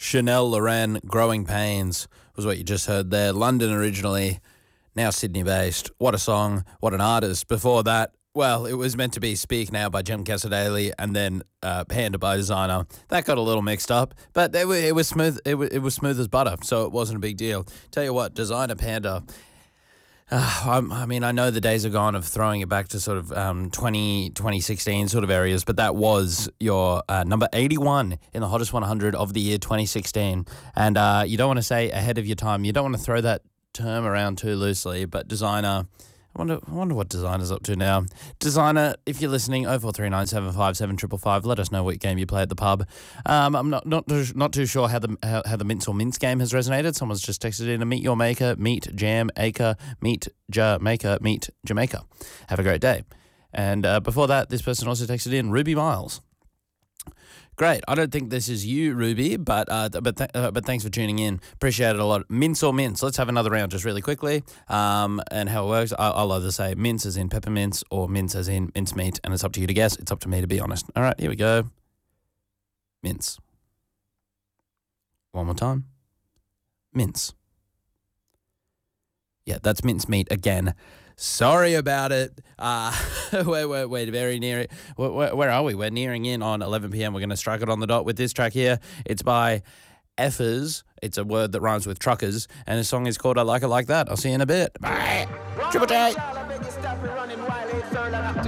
Chanel Loren, Growing Pains was what you just heard there. London originally, now Sydney-based. What a song, what an artist. Before that, well, it was meant to be Speak Now by Jim Casadele and then Panda by Designer. That got a little mixed up, but it was smooth. It was smooth as butter, so it wasn't a big deal. Tell you what, Designer Panda. I mean, I know the days are gone of throwing it back to sort of 2016 sort of areas, but that was your number 81 in the hottest 100 of the year 2016. And you don't want to say ahead of your time. You don't want to throw that term around too loosely, but Designer, I wonder what Designer's up to now. Designer, if you're listening, 0439757555, let us know what game you play at the pub. I'm not too sure how the Mince or Mince game has resonated. Someone's just texted in a meet your maker, meet jam acre, meet Jamaica, meet Jamaica. Have a great day. And before that, this person also texted in Ruby Miles. Great. I don't think this is you, Ruby, but thanks for tuning in. Appreciate it a lot. Mince or mince? Let's have another round just really quickly. And how it works, I'll either say mince as in peppermints or mince as in mincemeat, and it's up to you to guess. It's up to me to be honest. All right, here we go. Mince. One more time. Mince. Yeah, that's mincemeat again. Sorry about it. We're very near it. Where are we? We're nearing in on 11 p.m. We're going to strike it on the dot with this track here. It's by Effers. It's a word that rhymes with truckers, and the song is called I Like It Like That. I'll see you in a bit. Bye. Triple J.